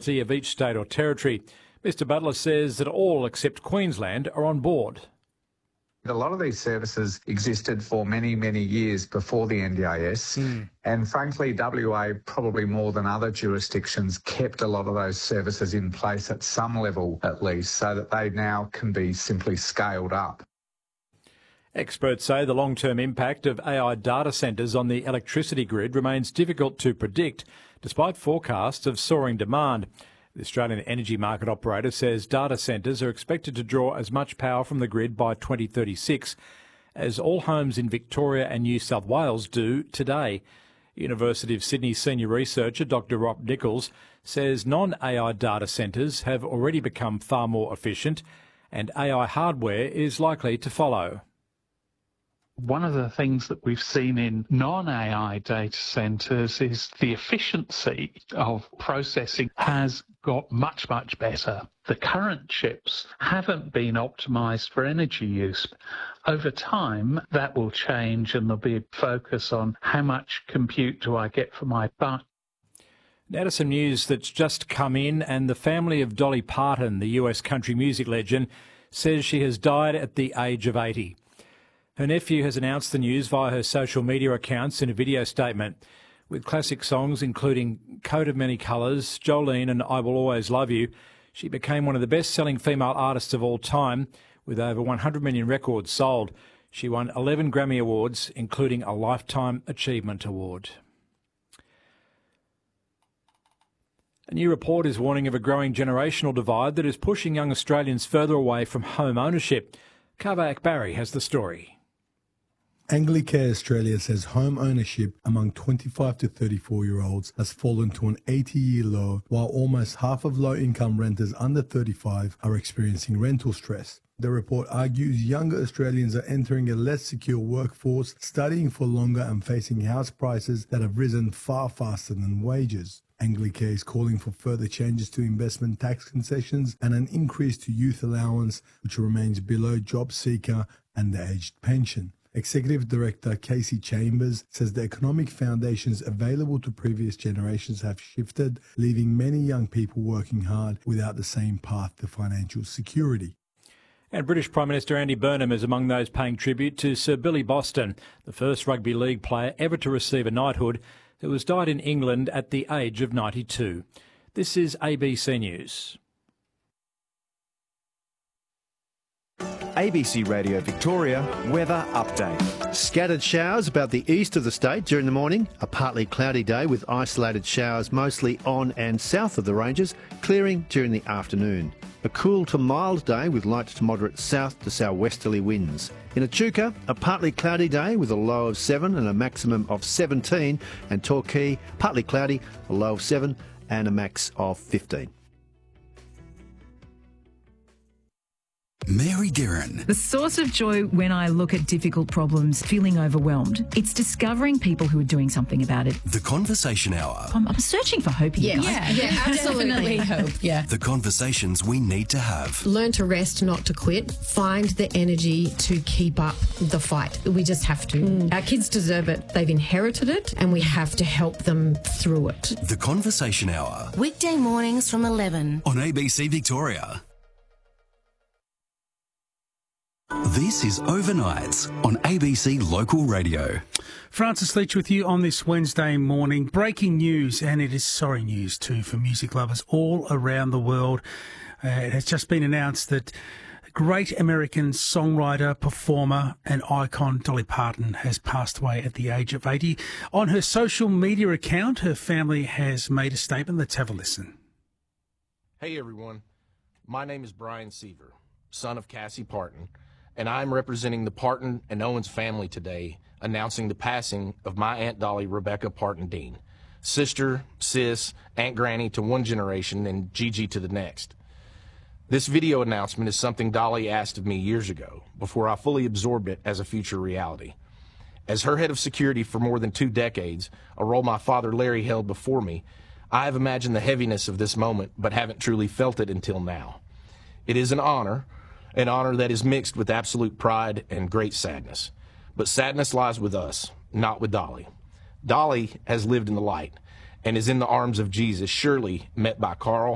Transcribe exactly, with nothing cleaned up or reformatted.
electricity of each state or territory. Mister Butler says that all except Queensland are on board. A lot of these services existed for many, many years before the N D I S. Mm. And frankly, W A, probably more than other jurisdictions, kept a lot of those services in place at some level at least, so that they now can be simply scaled up. Experts say the long-term impact of A I data centres on the electricity grid remains difficult to predict, despite forecasts of soaring demand. The Australian Energy Market Operator says data centres are expected to draw as much power from the grid by twenty thirty-six as all homes in Victoria and New South Wales do today. University of Sydney senior researcher Doctor Rob Nichols says non-A I data centres have already become far more efficient and A I hardware is likely to follow. One of the things that we've seen in non-A I data centres is the efficiency of processing has got much, much better. The current chips haven't been optimised for energy use. Over time, that will change and there'll be a focus on how much compute do I get for my buck. Now to some news that's just come in, and the family of Dolly Parton, the U S country music legend, says she has died at the age of eighty. Her nephew has announced the news via her social media accounts in a video statement. With classic songs including Coat of Many Colours, Jolene and I Will Always Love You, she became one of the best-selling female artists of all time, with over one hundred million records sold. She won eleven Grammy Awards, including a Lifetime Achievement Award. A new report is warning of a growing generational divide that is pushing young Australians further away from home ownership. Kava Akbari has the story. Anglicare Australia says home ownership among twenty-five to thirty-four-year-olds has fallen to an eighty-year low, while almost half of low-income renters under thirty-five are experiencing rental stress. The report argues younger Australians are entering a less secure workforce, studying for longer and facing house prices that have risen far faster than wages. Anglicare is calling for further changes to investment tax concessions and an increase to youth allowance, which remains below job seeker and the aged pension. Executive Director Casey Chambers says the economic foundations available to previous generations have shifted, leaving many young people working hard without the same path to financial security. And British Prime Minister Andy Burnham is among those paying tribute to Sir Billy Boston, the first rugby league player ever to receive a knighthood, who has died in England at the age of ninety-two. This is A B C News. A B C Radio Victoria weather update. Scattered showers about the east of the state during the morning. A partly cloudy day with isolated showers mostly on and south of the ranges, clearing during the afternoon. A cool to mild day with light to moderate south to southwesterly winds. In Echuca, a partly cloudy day with a low of seven and a maximum of seventeen. And Torquay, partly cloudy, a low of seven and a max of fifteen. Mary Guerin. The source of joy when I look at difficult problems, feeling overwhelmed, it's discovering people who are doing something about it. The Conversation Hour. I'm, I'm searching for hope here. Yeah, yeah, yeah, absolutely hope, yeah. The conversations we need to have. Learn to rest, not to quit. Find the energy to keep up the fight. We just have to. Mm. Our kids deserve it. They've inherited it, and we have to help them through it. The Conversation Hour. Weekday mornings from eleven. On A B C Victoria. This is Overnights on A B C Local Radio. Francis Leach with you on this Wednesday morning. Breaking news, and it is sorry news too for music lovers all around the world. Uh, it has just been announced that great American songwriter, performer and icon Dolly Parton has passed away at the age of eighty. On her social media account, her family has made a statement. Let's have a listen. Hey everyone, my name is Brian Seaver, son of Cassie Parton, and I'm representing the Parton and Owens family today, announcing the passing of my Aunt Dolly Rebecca Parton Dean, sister, sis, Aunt Granny to one generation and Gigi to the next. This video announcement is something Dolly asked of me years ago, before I fully absorbed it as a future reality. As her head of security for more than two decades, a role my father Larry held before me, I have imagined the heaviness of this moment, but haven't truly felt it until now. It is an honor, an honor that is mixed with absolute pride and great sadness. But sadness lies with us, not with Dolly. Dolly has lived in the light and is in the arms of Jesus, surely met by Carl,